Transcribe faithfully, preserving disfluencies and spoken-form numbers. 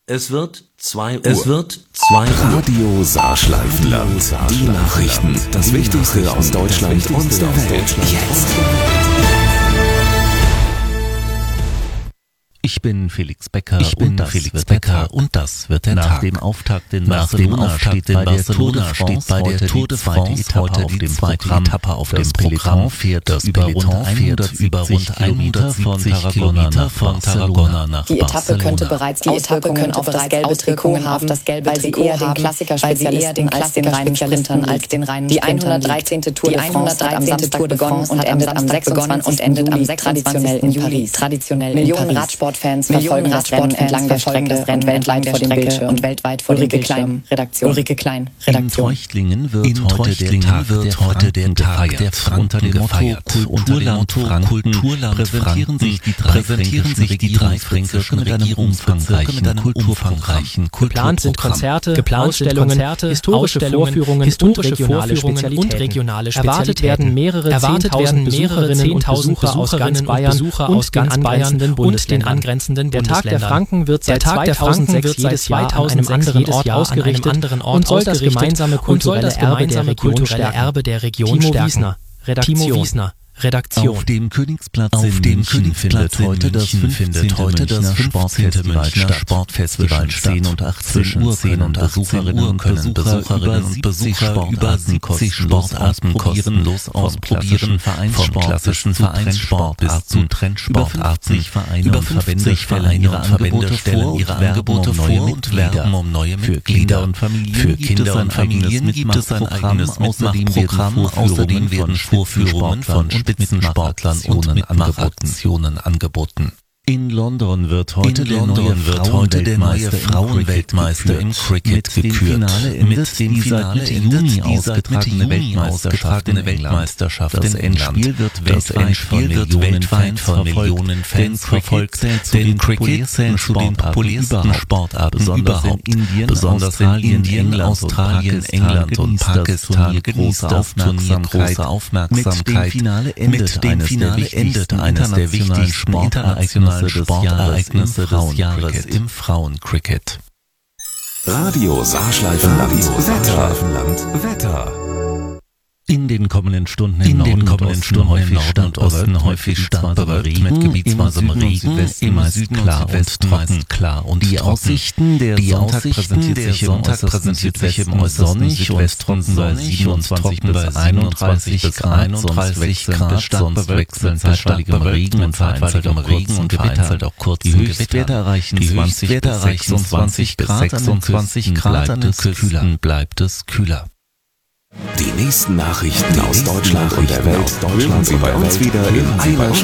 Es wird zwei Uhr. Es wird zwei Uhr. Radio Saarschleifenland. Die Nachrichten. Das Wichtigste aus Deutschland und der Welt. Jetzt. Ich bin Felix Becker. Ich bin und das Felix wird Becker der Tag. und das wird der Nach Tag. dem Auftakt in Nach dem Barcelona Auftakt steht in bei der Tour de Barcelona France steht bei der heute Tour die de zweite France Etappe heute auf die dem zweite Programm. Etappe auf Das dem Peloton Programm. fährt Das über Peloton rund fährt über rund Kilometer von hundertsiebzig Tarragona Kilometer nach von Barcelona. Tarragona nach Die Etappe Barcelona. könnte bereits die Etappe könnte auf das gelbe Trikot haben, das gelbe weil sie eher den Klassiker-Spezialisten als den reinen Sprintern als den reinen Die hundertdreizehnte Tour de France hat am Samstag begonnen und endet am sechsundzwanzigsten und endet am traditionell in Paris. Traditionell Millionen Radsportfans verfolgen das Rennen entlang der Strecke und weltweit vor dem Bildschirm und weltweit vor dem Bildschirm. Redaktion. Ulrike Klein, Redaktion. In Treuchtlingen wird In heute Treuchtlingen der Tag wird der heute der Franken Tag gefeiert. der Franken Unter dem Motto gefeiert. Kulturland Franken Kulturland präsentieren sich die drei präsentieren sich die drei fränkischen mit einem umfangreichen mit einem Kulturprogramm. umfangreichen Geplant sind Kulturprogramm. Konzerte, Geplant Ausstellungen, sind Konzerte, historische Ausstellungen, Vorführungen historische und regionale Vorführungen Spezialitäten. und regionale Erwartet Spezialitäten. werden mehrere Erwartet zehntausend werden mehrere Besucherinnen und zehntausend Besucher aus ganz Besucherinnen und Bayern Besucher und aus den ganz Bayern angrenzenden und den Bundesländern. angrenzenden Der Tag der Bundesländern. Franken wird seit Der Tag der Franken zweitausendsechs wird seit jedes Jahr an einem zweitausendsechs anderen jedes Ort Jahr an einem ausgerichtet anderen Ort und soll das ausgerichtet gemeinsame und soll kulturelle das Erbe der gemeinsame Region kulturelle stärken. Erbe der Region Timo stärken. Wiesner, Redaktion. Timo Wiesner, Redaktion. Auf dem Königsplatz Auf in dem München Königsplatz findet in heute das München findet heute das fünfzehnte fünfzehnte Münchner Münchner Sportfestival Sportfestival zehn und achtzehn Zwischen Uhr zehn und achtzehn Uhr können Besucherinnen und Besucher über siebzig Sportarten kostenlos ausprobieren, vom klassischen Vereinssport bis zu Trendsportarten. Über fünfzig Vereine und Verbände stellen ihre Angebote vor und werben um neue Mitglieder. Für Kinder und Familien gibt es ein eigenes Mitmachprogramm. Außerdem werden Vorführungen von Spitzensportlern und Mitmachaktionen angeboten. In London wird heute In der London neue wird heute der neue Frauenweltmeister im Cricket Mit dem gekürt. Finale endet Mit dem die Finale seit Mitte endet Juni die seit Mitte ausgetragene Juni ausgetragene Weltmeisterschaft Weltmeisterschaft Das in England. Endspiel wird Das weltweit Endspiel von wird Millionen weltweit Fans von Millionen verfolgt, Fans denn verfolgt, Cricket zählt zu denn den Cricket zählt zu den populärsten Sportarten besonders überhaupt. in Indien, Besonders in Australien, Indien, England Australien, und England und Pakistan Pakistan genießt das genießt das Turnier Aufmerksamkeit. große Aufmerksamkeit. Mit dem Finale endet Mit dem eines Finale der endet wichtigsten eines der internationalen wichtigsten internationalen Sportereignisse des Sportereignisse des Jahres Jahres im Frauencricket. Radio Saarschleifenland. Wetter. Wetter. In den kommenden Stunden im In Norden den und kommenden Osten Stunden häufig im Norden und Osten häufig stark bewölkt mit gebietsweisem Regen, im Süden und Südwesten meist klar und Die trocken. Aussichten der Die Sonntag Aussichten präsentiert der sich im Sonntag äußersten präsentiert sich im Südwesten äußersten sonnig und Südwesten bei sonnig siebenundzwanzig und bis trocken bei einunddreißig siebenundzwanzig Grad, bis sonst einunddreißig wechselnd Grad, bis stark sonst bewölkt wechselnd mit bis stark zeitweiligem bewölkt Regen mit und vereinzelt zeitweiligem auch Regen kurzen und Gewittern. vereinzelt auch Die kurzen Höchstwerte Gewittern. erreichen Die zwanzig Höchstwerte bis erreichen sechsundzwanzig bis Grad, an den sechsundzwanzig Küsten Grad, an den bleibt es kühler. Küsten bleibt es kühler. Die nächsten Nachrichten aus nächsten Deutschland und der Nachrichten Welt aus Deutschland hören Sie und bei der uns Welt wieder in hören Sie bei einer uns